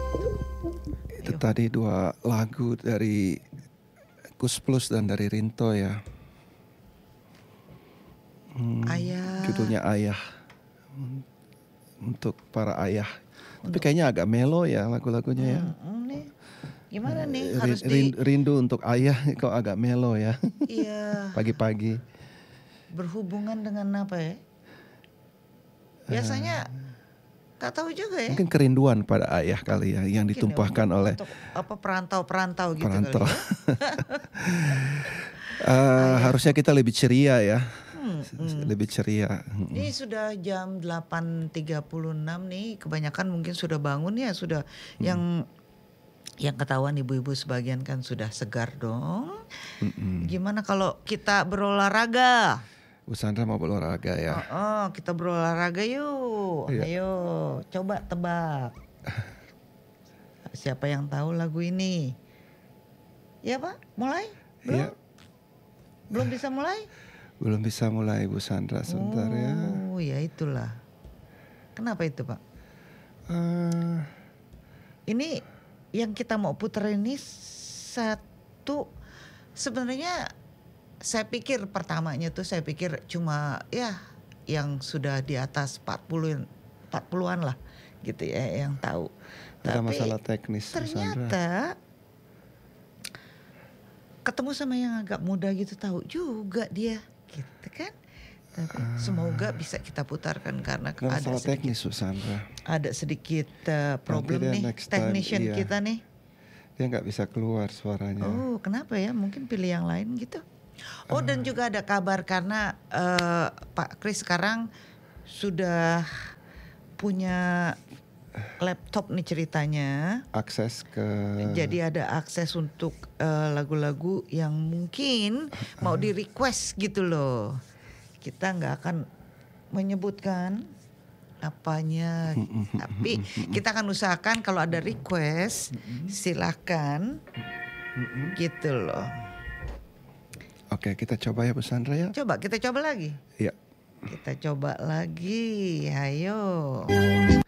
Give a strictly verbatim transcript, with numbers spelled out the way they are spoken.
Itu Ayo. tadi dua lagu dari Kus Plus dan dari Rinto ya. Hmm, Ayah. Judulnya Ayah. Untuk para ayah. Tapi Untuk kayaknya agak melo ya lagu-lagunya ya. hmm, hmm, nih. Gimana nih Eh, harus rin- di Rindu untuk ayah kok agak melo ya. iya Pagi-pagi. berhubungan dengan apa ya? Biasanya tak tahu juga ya. Mungkin kerinduan pada ayah kali ya yang Mungkin ya, ditumpahkan untuk, oleh untuk apa perantau-perantau gitu perantau. kali ya. Eh, Ayah. harusnya kita lebih ceria ya. Hmm, hmm. Lebih ceria. Ini sudah jam delapan tiga puluh enam nih, kebanyakan mungkin sudah bangun ya, sudah Hmm. yang yang ketahuan ibu-ibu sebagian kan sudah segar dong. Mm-mm. Gimana kalau kita berolahraga? Bu Sandra mau berolahraga ya. Oh, oh, kita berolahraga yuk. Iya. Ayo, coba tebak. Siapa yang tahu lagu ini? Ya Pak, mulai? Belum? Iya. Belum bisa mulai? Belum bisa mulai Bu Sandra sebentar ya. Oh, ya itulah. Kenapa itu Pak? Eh, Ini yang kita mau putar ini satu, sebenarnya saya pikir pertamanya tuh saya pikir cuma ya yang sudah di atas empat puluh empat puluhan lah gitu ya yang tahu. ada Tapi masalah teknis Bu Sandra. ternyata ketemu sama yang agak muda gitu tahu juga dia gitu kan. Tapi semoga bisa kita putarkan karena Ada ada masalah sedikit teknis Bu Sandra. ada sedikit uh, problem dia nih next time, technician iya. kita nih. Dia nggak bisa keluar suaranya. Oh, kenapa ya? Mungkin pilih yang lain gitu. Oh, dan juga ada kabar karena uh, Pak Kris sekarang sudah punya laptop nih ceritanya. Akses ke Jadi ada akses untuk uh, lagu-lagu yang mungkin mau di request gitu loh. Kita nggak akan menyebutkan apanya, tapi kita akan usahakan kalau ada request silakan gitu loh. Oke, kita coba ya Bu Sandra ya. Coba kita coba lagi. Iya. Kita coba lagi. Ayo.